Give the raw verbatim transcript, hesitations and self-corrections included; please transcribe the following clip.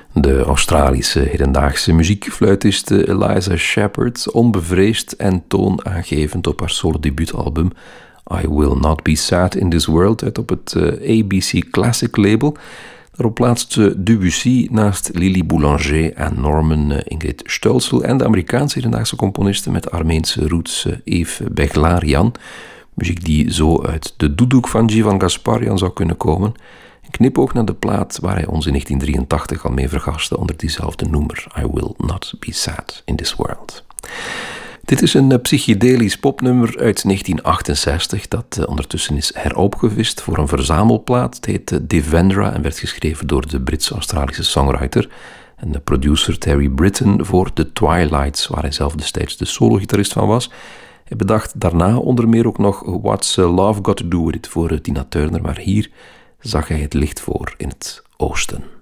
De Australische hedendaagse muziekfluitiste Eliza Shepherd, onbevreesd en toonaangevend op haar solo-debuutalbum I Will Not Be Sad in This World uit op het uh, A B C Classic label. Daarop plaatste Debussy naast Lily Boulanger en Norman uh, Ingrid Stölzl en de Amerikaanse hedendaagse componiste met Armeense roots uh, Eve Beglarian. Muziek die zo uit de doedoek van Jivan Gasparian zou kunnen komen. Een knipoog naar de plaat waar hij ons in negentien drieëntachtig al mee vergastte onder diezelfde noemer. I Will Not Be Sad in This World. Dit is een psychedelisch popnummer uit negentien achtenzestig dat uh, ondertussen is heropgevist voor een verzamelplaat. Het heette Devendra en werd geschreven door de Brits-Australische songwriter en de producer Terry Britten voor The Twilights, waar hij zelf destijds de solo-gitarist van was. Hij bedacht daarna onder meer ook nog What's Love Got to Do With It voor Tina Turner, maar hier zag hij het licht voor in het oosten.